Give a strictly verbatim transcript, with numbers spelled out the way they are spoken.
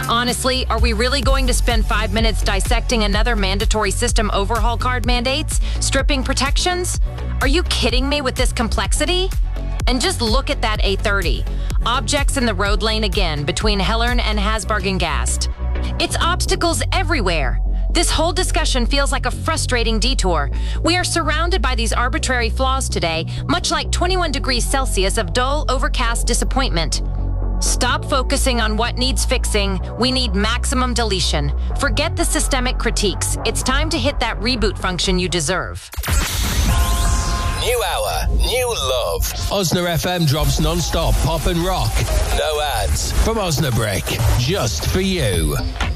Honestly, are we really going to spend five minutes dissecting another mandatory system overhaul card mandates? Stripping protections? Are you kidding me with this complexity? And just look at that A thirty. Objects in the road lane again between Hellern and Hasbargen-Gast. It's obstacles everywhere. This whole discussion feels like a frustrating detour. We are surrounded by these arbitrary flaws today, much like twenty-one degrees Celsius of dull, overcast disappointment. Stop focusing on what needs fixing. We need maximum deletion. Forget the systemic critiques. It's time to hit that reboot function you deserve. New hour, new love. Osna F M drops non-stop pop and rock. No ads from Osnabrück, just for you.